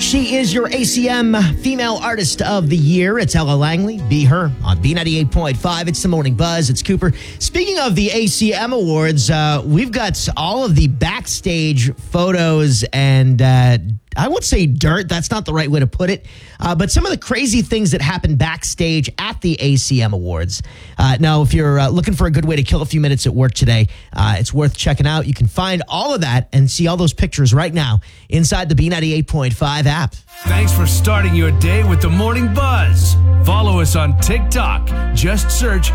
She is your ACM Female Artist of the Year. It's Ella Langley. Be her on B98.5. It's the Morning Buzz. It's Cooper. Speaking of the ACM Awards, we've got all of the backstage photos and I would say dirt. That's not the right way to put it. But some of the crazy things that happened backstage at the ACM Awards. Now, if you're looking for a good way to kill a few minutes at work today, it's worth checking out. You can find all of that and see all those pictures right now inside the B98.5 app. Thanks for starting your day with the Morning Buzz. Follow us on TikTok. Just search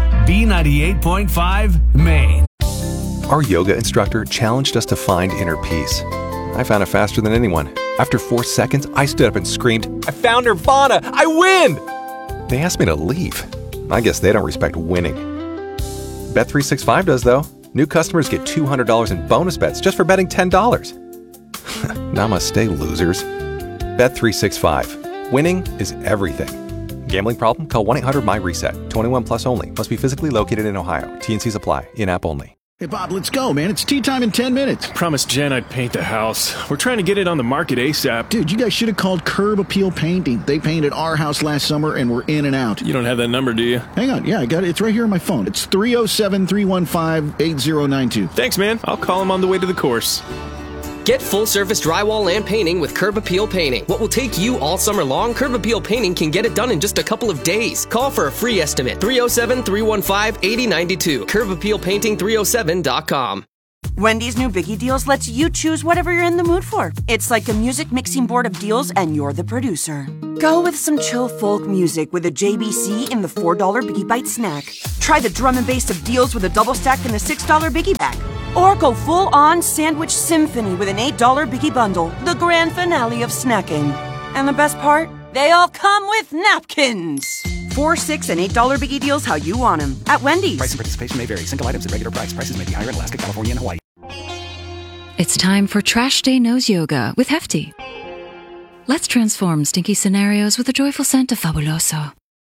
B98.5 Maine. Our yoga instructor challenged us to find inner peace. I found it faster than anyone. After 4 seconds, I stood up and screamed, "I found Nirvana! I win!" They asked me to leave. I guess they don't respect winning. Bet365 does, though. New customers get $200 in bonus bets just for betting $10. Namaste, losers. Bet365. Winning is everything. Gambling problem? Call 1-800-MY-RESET. 21 plus only. Must be physically located in Ohio. T&Cs apply. In-app only. Hey, Bob, let's go, man. It's tea time in 10 minutes. Promised Jen I'd paint the house. We're trying to get it on the market ASAP. Dude, you guys should have called Curb Appeal Painting. They painted our house last summer, and we're in and out. You don't have that number, do you? Hang on. Yeah, I got it. It's right here on my phone. It's 307-315-8092. Thanks, man. I'll call him on the way to the course. Get full-service drywall and painting with Curb Appeal Painting. What will take you all summer long, Curb Appeal Painting can get it done in just a couple of days. Call for a free estimate. 307-315-8092. CurbAppealPainting307.com. Wendy's new Biggie Deals lets you choose whatever you're in the mood for. It's like a music mixing board of deals, and you're the producer. Go with some chill folk music with a JBC in the $4 Biggie Bite snack. Try the drum and bass of deals with a double stack in the $6 Biggie Bag. Or go full-on sandwich symphony with an $8 Biggie Bundle, the grand finale of snacking. And the best part? They all come with napkins. $4, $6, and $8 Biggie Deals how you want them at Wendy's. Price and participation may vary. Single items at regular price. Prices may be higher in Alaska, California, and Hawaii. It's time for Trash Day Nose Yoga with Hefty. Let's transform stinky scenarios with a joyful scent of Fabuloso.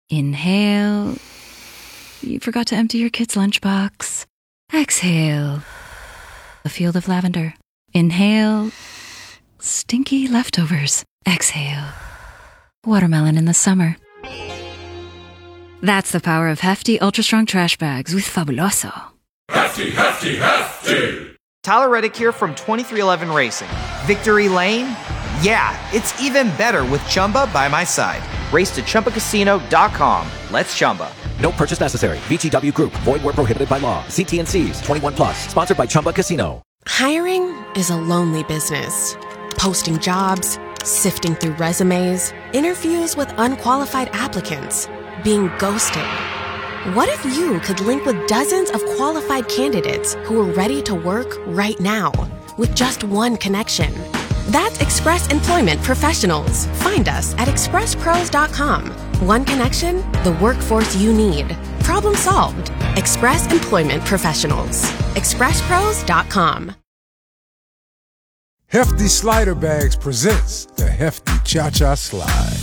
Inhale. You forgot to empty your kid's lunchbox. Exhale. A field of lavender. Inhale. Stinky leftovers. Exhale. Watermelon in the summer. That's the power of Hefty Ultra Strong Trash Bags with Fabuloso. Hefty, Hefty, Hefty! Tyler Reddick here from 2311 Racing. Victory Lane? Yeah, it's even better with Chumba by my side. Race to ChumbaCasino.com. Let's Chumba. No purchase necessary. VGW Group. Void where prohibited by law. See T&Cs. 21 plus. Sponsored by Chumba Casino. Hiring is a lonely business. Posting jobs, sifting through resumes, interviews with unqualified applicants, being ghosted. What if you could link with dozens of qualified candidates who are ready to work right now with just one connection? That's Express Employment Professionals. Find us at expresspros.com. One connection, the workforce you need. Problem solved. Express Employment Professionals. expresspros.com. Hefty Slider Bags presents the Hefty Cha-Cha Slide.